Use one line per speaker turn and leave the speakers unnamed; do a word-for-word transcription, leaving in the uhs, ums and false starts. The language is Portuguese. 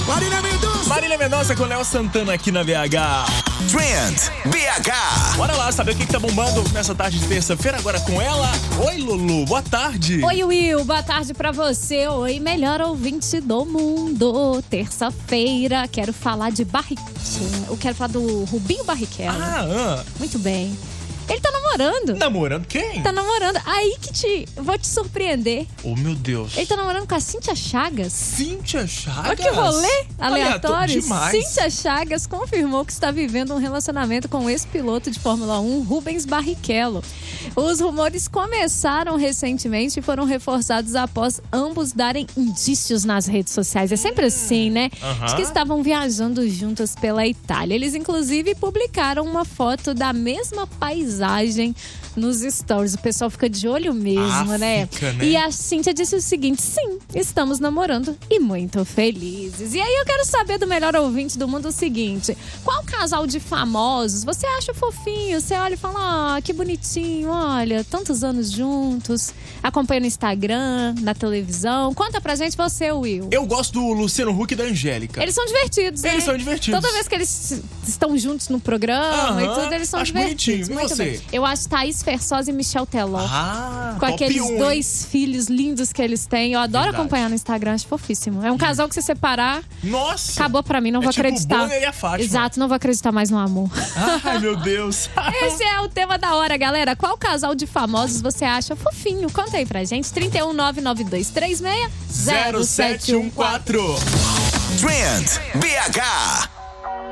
Marília Mendonça.
Marília Mendonça com Léo Santana aqui na B H.
Trend B H.
Bora lá saber o que, que tá bombando nessa tarde de terça-feira agora com ela. Oi, Lulu, boa tarde.
Oi, Will, boa tarde pra você. Oi, melhor ouvinte do mundo. Terça-feira, quero falar de Barrichello. Eu quero falar do Rubinho Barrichello.
Ah, ah.
Muito bem. Ele tá namorando.
Namorando quem?
Tá namorando. Aí que te... Vou te surpreender.
Oh, meu Deus.
Ele tá namorando com a Cíntia Chagas.
Cíntia Chagas?
Olha que rolê aleatório.
Demais.
Cíntia Chagas confirmou que está vivendo um relacionamento com o ex-piloto de Fórmula um, Rubens Barrichello. Os rumores começaram recentemente e foram reforçados após ambos darem indícios nas redes sociais. É sempre assim, né?
Uhum.
Diz que estavam viajando juntos pela Itália. Eles, inclusive, publicaram uma foto da mesma paisagem nos stories. O pessoal fica de olho mesmo,
ah,
né?
Fica, né?
E a Cíntia disse o seguinte: sim, estamos namorando e muito felizes. E aí eu quero saber do melhor ouvinte do mundo o seguinte: qual casal de famosos você acha fofinho? Você olha e fala, ah, que bonitinho, olha, tantos anos juntos. Acompanha no Instagram, na televisão. Conta pra gente você, Will.
Eu gosto do Luciano Huck e da Angélica.
Eles são divertidos, né?
Eles são divertidos.
Toda vez que eles estão juntos no programa
Aham,
e tudo, eles são
acho
divertidos.
bonitinho. E
Muito
você?
bem. Eu acho Thaís Fersosa e Michel Teló.
Ah,
com
top
aqueles
um,
dois filhos lindos que eles têm. Eu adoro
Verdade.
acompanhar no Instagram, acho fofíssimo. É um casal que se separar,
Nossa.
acabou pra mim, não
é
vou
tipo
acreditar.
O Bonner e a Fátima.
Exato, não vou acreditar mais no amor.
Ai, meu Deus.
Esse é o tema da hora, galera. Qual casal de famosos você acha fofinho? Conta aí pra gente. trinta e um, nove nove dois três seis,
zero sete um quatro.
Trend B H.